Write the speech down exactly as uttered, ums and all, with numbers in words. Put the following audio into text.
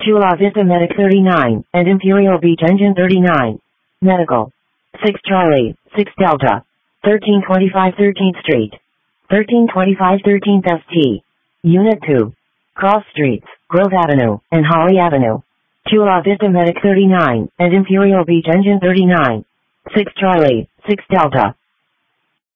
Chula Vista Medic thirty-nine, and Imperial Beach Engine thirty-nine. Medical. six Charlie, six Delta. thirteen twenty-five thirteenth Street. thirteen twenty-five thirteenth S T. Unit two. Cross Streets, Grove Avenue, and Holly Avenue. Chula Vista Medic thirty-nine, and Imperial Beach Engine thirty-nine. six Charlie, six Delta.